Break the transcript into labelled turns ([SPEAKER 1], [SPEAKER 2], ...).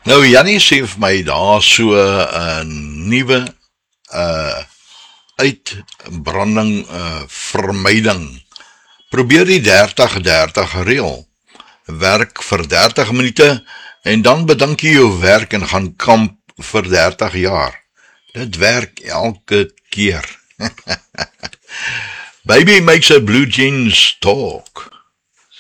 [SPEAKER 1] Nou, Jannie sê vir my, daar so 'n nuwe uitbranding vermyding. Probeer die 30-30 reël. Werk vir 30 minute en dan bedink jy jou werk en gaan kamp vir 30 jaar. Dit werk elke keer. Baby makes her blue jeans talk.